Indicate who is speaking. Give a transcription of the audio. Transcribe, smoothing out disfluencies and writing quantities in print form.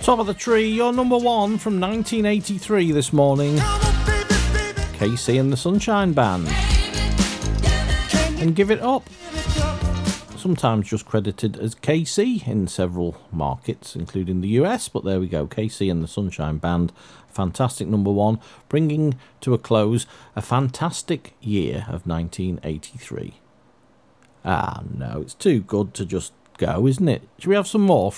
Speaker 1: Top of the Tree, your number one from 1983 this morning. KC and the Sunshine Band. And Give It Up. Sometimes just credited as KC in several markets, including the US, but there we go, KC and the Sunshine Band. Fantastic number one, bringing to a close a fantastic year of 1983. Ah, no, it's too good to just go, isn't it? Should we have some more